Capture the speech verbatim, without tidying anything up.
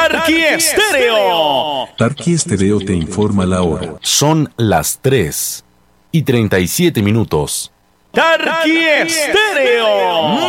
Tarqui Estéreo. Tarqui Estéreo te informa la hora. Son las tres y treinta y siete minutos. Tarqui Estéreo.